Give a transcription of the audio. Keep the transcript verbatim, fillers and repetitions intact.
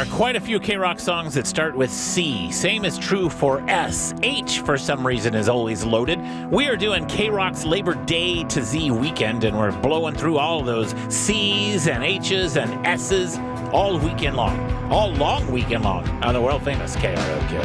are quite a few K-Rock songs that start with C. Same is true for S. H, for some reason, is always loaded. We are doing K-Rock's Labor Day to Z weekend, and we're blowing through all those C's and H's and S's all weekend long. All long weekend long on the world-famous K R O K.